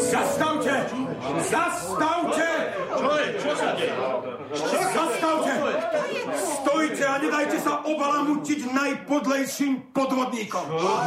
Zastavte! Zastavte! Čo sa deje? Zastavte! Stojte a nedajte sa obalamutiť najpodlejším podvodníkom.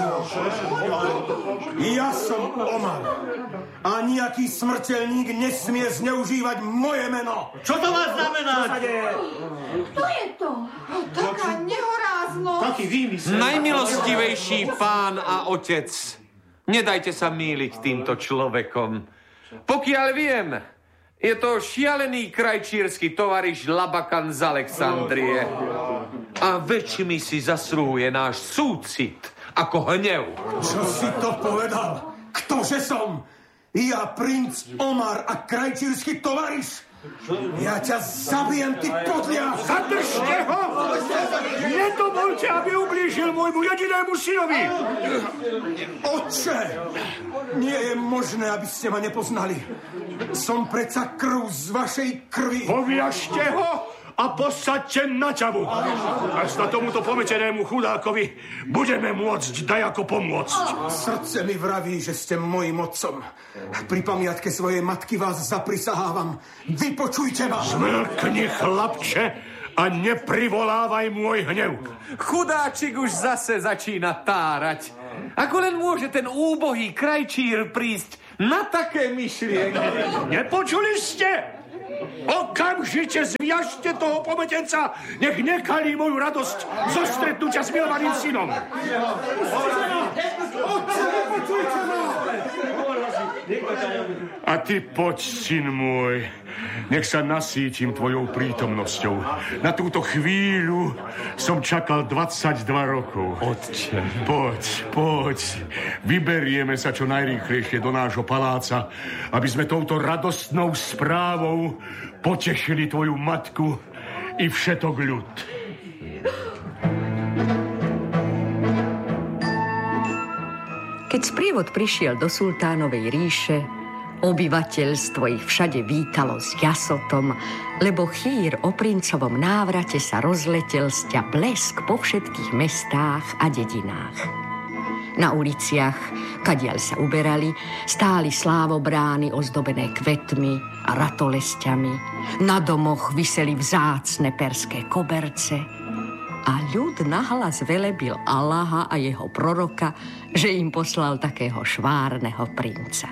Ja som Omar a nejaký smrteľník nesmie zneužívať moje meno. Čo to má znamenať? Kto je to? Taká nehoráznosť. Taký výmysel. Najmilostivejší pán a otec, nedajte sa mýliť týmto človekom. Pokiaľ viem, je to šialený krajčírsky tovariš Labakan z Alexandrie. A väčšmi si zasluhuje náš súcit ako hnev. Čo si to povedal? Ktože som? Ja, princ Omar a krajčírsky tovariš? Ja ťa zabijem, ty podliaž! Zadržte ho! Nedovolte, aby ublížil môjmu jedinému synovi! Otče, nie je možné, aby ste ma nepoznali. Som predsa krv z vašej krvi. Poviažte ho a posaďte na ťavu. A sa tomuto pometenému chudákovi budeme môcť dajako pomôcť. Srdce mi vraví, že ste mojím otcom. Pri pamiatke svojej matky vás zaprisahávam. Vypočujte ma. Zmlkni, chlapče, a neprivolávaj môj hnev. Chudáčik už zase začína tárať. Ako len môže ten úbohý krajčír prísť na také myšlienky? Nepočuli ste? Okamžite zviažte toho pometenca, nech nekalí moju radosť zo stretnutia s milovaným synom. A ty poď, syn môj, nech sa nasítim tvojou prítomnosťou. Na túto chvíľu som čakal 22 rokov. Otče. Poď. Vyberieme sa čo najrýchlejšie do nášho paláca, aby sme touto radostnou správou potešili tvoju matku i všetok ľud. Keď sprievod prišiel do sultánovej ríše, obyvateľstvo ich všade vítalo s jasotom, lebo chýr o princovom návrate sa rozletel sťa blesk po všetkých mestách a dedinách. Na uliciach, kadiaľ sa uberali, stáli slávobrány ozdobené kvetmi a ratolesťami. Na domoch viseli vzácne perské koberce a ľud nahlas velebil Allaha a jeho proroka, že im poslal takého švárneho princa.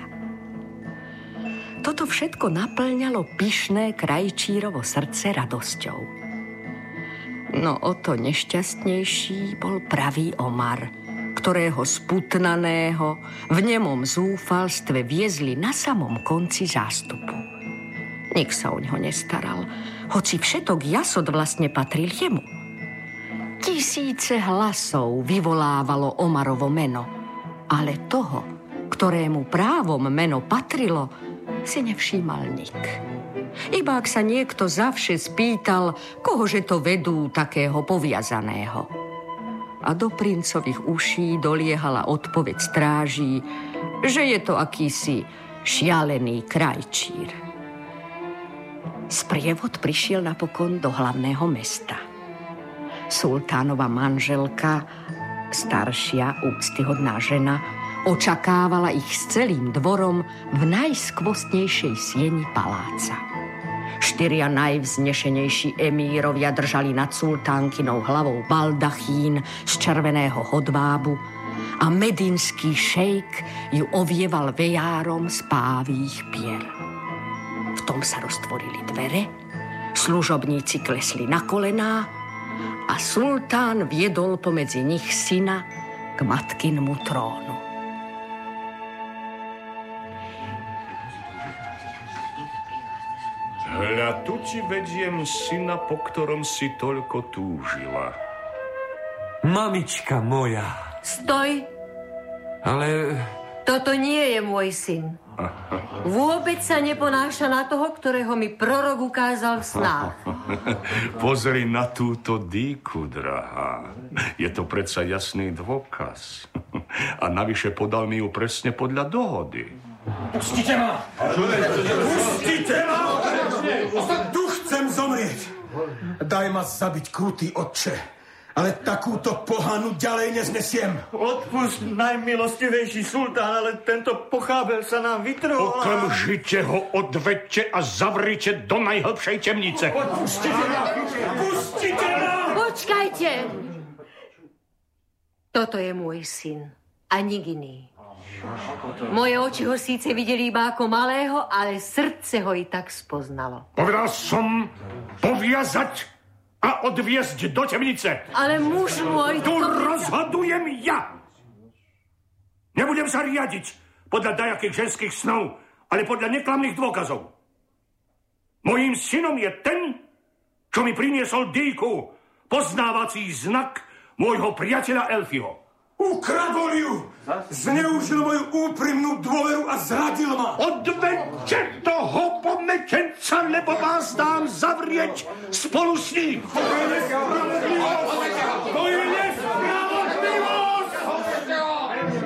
Toto všetko naplňalo pyšné krajčírovo srdce radosťou. No o to nešťastnejší bol pravý Omar, ktorého sputnaného v nemom zúfalstve viezli na samom konci zástupu. Nik sa o ňo nestaral, hoci všetok jasot vlastne patril jemu. Tisíce hlasov vyvolávalo Omarovo meno, ale toho, ktorému právom meno patrilo, si nevšímal nik. Iba ak sa niekto zavše spýtal, kohože to vedú takého poviazaného. A do princových uší doliehala odpoveď stráží, že je to akýsi šialený krajčír. Sprievod prišiel napokon do hlavného mesta. Sultánova manželka, staršia, úctyhodná žena, očakávala ich s celým dvorom v najskvostnejšej sieni paláca. 4 najvznešenejší emírovia držali nad sultánkinou hlavou baldachín z červeného hodvábu a medinský šejk ju ovieval vejárom z pávých pier. V tom sa roztvorili dvere, služobníci klesli na kolená a sultán viedol pomedzi nich syna k matkinmu trónu. Hľa, tu ti vediem syna, po ktorom si toľko túžila. Mamička moja. Stoj! Ale... Toto nie je môj syn. Vôbec sa neponáša na toho, ktorého mi prorok ukázal v snách. Pozri na túto dýku, drahá. Je to predsa jasný dôkaz. A navyše podal mi ju presne podľa dohody. Pustite ma! Pustite ma! Tu chcem zomrieť. Daj ma zabiť, krutý otče. ale takúto pohanu ďalej neznesiem. Odpust, najmilostivejší sultán, ale tento pochábel sa nám vytrhol. Okamžite ho odvedte a zavrite do najhlbšej temnice. Pustite nás! Pustite nás! Počkajte! Toto je môj syn a nik iný. Moje oči ho síce videli iba ako malého, ale srdce ho i tak spoznalo. Povedal som poviazať a odviesť do temnice. Ale muž môj... Tu rozhodujem ja. Nebudem sa riadiť podľa dajakých ženských snov, ale podľa neklamných dôkazov. Mojím synom je ten, čo mi priniesol dýku, poznávací znak môjho priateľa Elfiho. Ukradol ju! Zneužil moju úprimnú dôveru a zradil ma! Odvedte toho pometenca, lebo vás dám zavrieť spolu s ním! To je